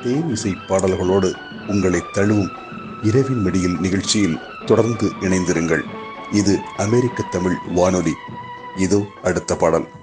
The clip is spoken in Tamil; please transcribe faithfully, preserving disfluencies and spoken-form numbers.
தேன் இசை பாடல்களோடு உங்களை தழுவும் இரவின் மடியில் நிகழ்ச்சியில் தொடர்ந்து இணைந்திருங்கள். இது அமெரிக்க தமிழ் வானொலி. இதோ அடுத்த பாடல்.